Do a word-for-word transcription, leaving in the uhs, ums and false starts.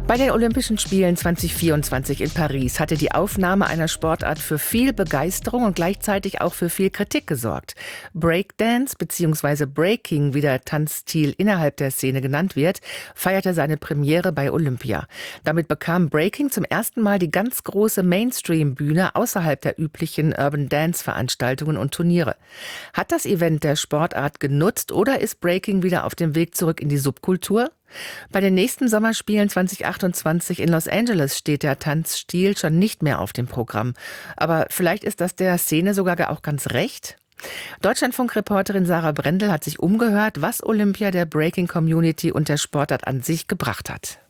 Bei den Olympischen Spielen zwanzig vierundzwanzig in Paris hatte die Aufnahme einer Sportart für viel Begeisterung und gleichzeitig auch für viel Kritik gesorgt. Breakdance bzw. Breaking, wie der Tanzstil innerhalb der Szene genannt wird, feierte seine Premiere bei Olympia. Damit bekam Breaking zum ersten Mal die ganz große Mainstream-Bühne außerhalb der üblichen Urban Dance-Veranstaltungen und Turniere. Hat das Event der Sportart genutzt oder ist Breaking wieder auf dem Weg zurück in die Subkultur? Bei den nächsten Sommerspielen zwanzig achtundzwanzig in Los Angeles steht der Tanzstil schon nicht mehr auf dem Programm. Aber vielleicht ist das der Szene sogar auch ganz recht? Deutschlandfunk-Reporterin Sarah Brendel hat sich umgehört, was Olympia der Breaking-Community und der Sportart an sich gebracht hat.